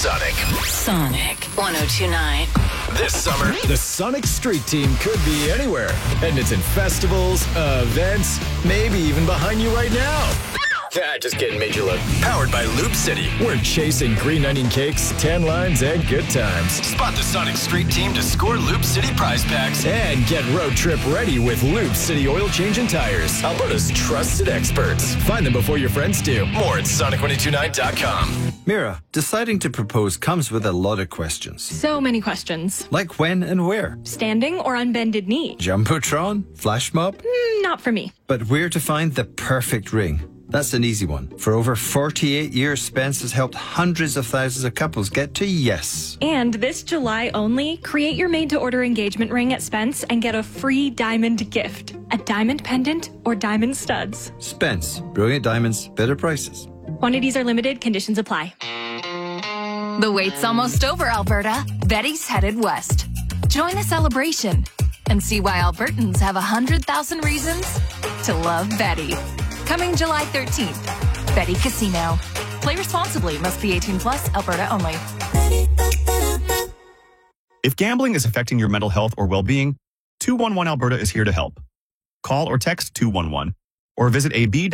Sonic. Sonic 102.9. This summer, the Sonic Street Team could be anywhere. And it's in festivals, events, maybe even behind you right now. Just kidding, made you look. Powered by Loop City. We're chasing green onion cakes, tan lines, and good times. Spot the Sonic Street Team to score Loop City prize packs. And get road trip ready with Loop City oil change and tires. Alberta's trusted experts. Find them before your friends do. More at Sonic1029.com. Mira, deciding to propose comes with a lot of questions. So many questions. Like when and where? Standing or on bended knee? Jumbotron? Flash mob? Not for me. But where to find the perfect ring? That's an easy one. For over 48 years, Spence has helped hundreds of thousands of couples get to yes. And this July only, create your made-to-order engagement ring at Spence and get a free diamond gift. A diamond pendant or diamond studs. Spence. Brilliant diamonds, better prices. Quantities are limited. Conditions apply. The wait's almost over, Alberta. Betty's headed west. Join the celebration and see why Albertans have 100,000 reasons to love Betty. Coming July 13th. Betty Casino. Play responsibly. Must be 18 plus. Alberta only. If gambling is affecting your mental health or well-being, 211 Alberta is here to help. Call or text 211 or visit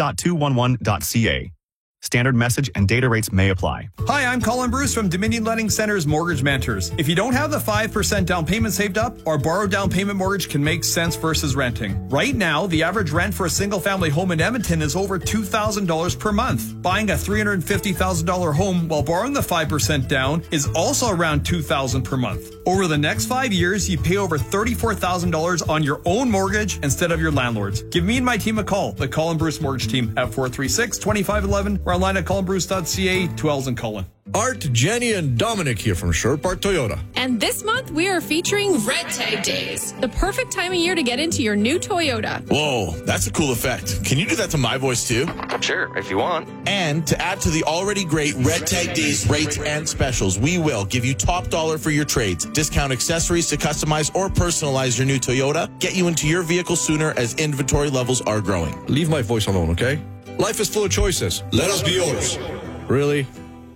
ab.211.ca. Standard message and data rates may apply. Hi, I'm Colin Bruce from Dominion Lending Center's Mortgage Mentors. If you don't have the 5% down payment saved up, our borrowed down payment mortgage can make sense versus renting. Right now, the average rent for a single-family home in Edmonton is over $2,000 per month. Buying a $350,000 home while borrowing the 5% down is also around $2,000 per month. Over the next 5 years, you pay over $34,000 on your own mortgage instead of your landlord's. Give me and my team a call, the Colin Bruce Mortgage Team, at 436-2511 or online at colinbruce.ca. 2 L's in Colin. Art, Jenny, and Dominic here from Sherwood Park Toyota. And this month, we are featuring Red Tag Days, the perfect time of year to get into your new Toyota. Whoa, that's a cool effect. Can you do that to my voice too? Sure, if you want. And to add to the already great Red Tag Days rates and specials, we will give you top dollar for your trades, discount accessories to customize or personalize your new Toyota, get you into your vehicle sooner as inventory levels are growing. Leave my voice alone, okay? Life is full of choices. Let us be yours. Really?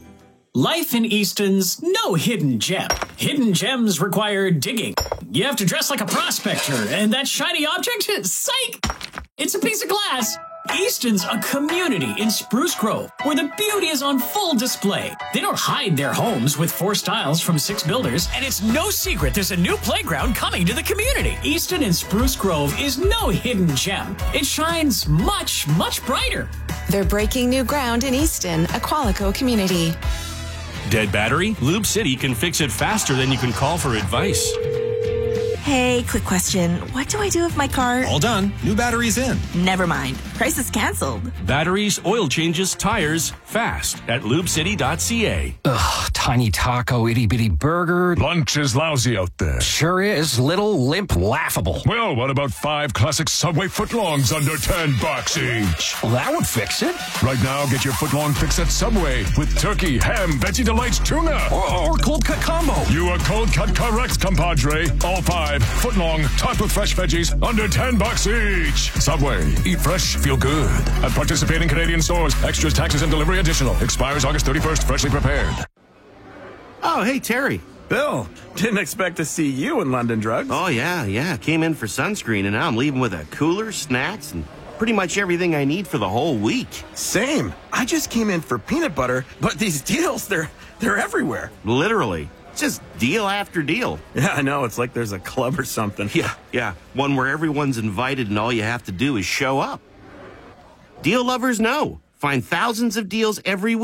Life in Easton's no hidden gem. Hidden gems require digging. You have to dress like a prospector, and that shiny object, psych! It's a piece of glass. Easton's a community in Spruce Grove where the beauty is on full display. They don't hide their homes with 4 styles from 6 builders, and it's no secret there's a new playground coming to the community. Easton in Spruce Grove is no hidden gem. It shines much, much brighter. They're breaking new ground in Easton, a Qualico community. Dead battery? Loop City can fix it faster than you can call for advice. Hey, quick question. What do I do if my car... All done. New battery's in. Never mind. Price is canceled. Batteries, oil changes, tires, fast at loopcity.ca. Ugh, tiny taco, itty-bitty burger. Lunch is lousy out there. Sure is. Little, limp, laughable. Well, what about 5 classic Subway footlongs under $10 each? Well, that would fix it. Right now, get your footlong fix at Subway with turkey, ham, Veggie Delights, tuna. Or cold cut combo. You are cold cut correct, compadre. All 5 footlong, topped with fresh veggies, under $10 each. Subway. Eat fresh, feel good. At participating Canadian stores. Extras, taxes, and delivery additional. Expires August 31st. Freshly prepared. Oh, hey, Terry. Bill, didn't expect to see you in London Drugs. Oh, yeah. Came in for sunscreen, and now I'm leaving with a cooler, snacks, and pretty much everything I need for the whole week. Same. I just came in for peanut butter, but these deals, they're everywhere. Literally. Just deal after deal. Yeah, I know. It's like there's a club or something. Yeah. One where everyone's invited and all you have to do is show up. Deal lovers know. Find thousands of deals every week.